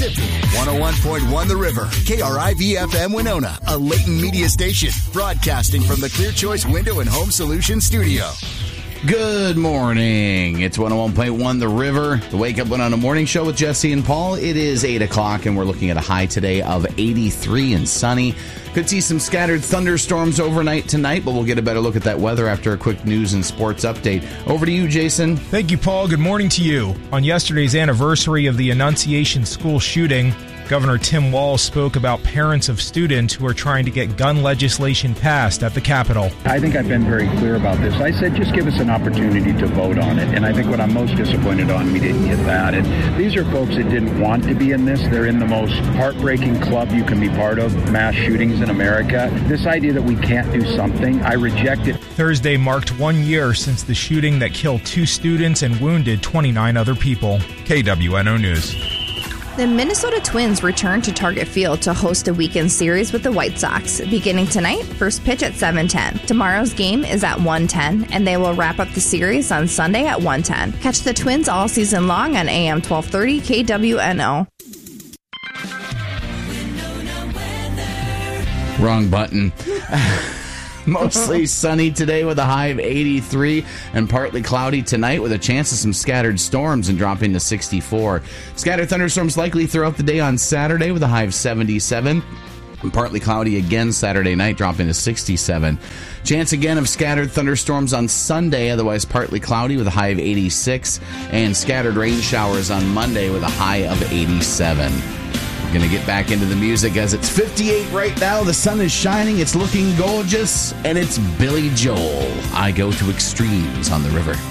Mississippi. 101.1 The River. KRIV-FM Winona, a Layton media station. Broadcasting from the Clear Choice Window and Home Solutions studio. Good morning. It's 101.1 The River, the Wake Up Winona Morning Show with Jesse and Paul. It is 8 o'clock, and we're looking at a high today of 83 and sunny. Could see some scattered thunderstorms overnight tonight, but we'll get a better look at that weather after a quick news and sports update. Over to you, Jason. Thank you, Paul. Good morning to you. On yesterday's anniversary of the Annunciation School shooting, Governor Tim Walz spoke about parents of students who are trying to get gun legislation passed at the Capitol. I think I've been very clear about this. I said just give us an opportunity to vote on it. And I think what I'm most disappointed on, we didn't get that. And these are folks that didn't want to be in this. They're in the most heartbreaking club you can be part of, mass shootings in America. This idea that we can't do something, I reject it. Thursday marked 1 year since the shooting that killed 2 students and wounded 29 other people. KWNO News. The Minnesota Twins return to Target Field to host a weekend series with the White Sox. Beginning tonight, first pitch at 7:10. Tomorrow's game is at 1:10, and they will wrap up the series on Sunday at 1:10. Catch the Twins all season long on AM 1230 KWNO. Wrong button. Mostly sunny today with a high of 83 and partly cloudy tonight with a chance of some scattered storms and dropping to 64. Scattered thunderstorms likely throughout the day on Saturday with a high of 77. And partly cloudy again Saturday night, dropping to 67. Chance again of scattered thunderstorms on Sunday, otherwise partly cloudy with a high of 86. And scattered rain showers on Monday with a high of 87. Going to get back into the music as it's 58 right now. The sun is shining. It's looking gorgeous. And it's Billy Joel. I Go to Extremes on the River.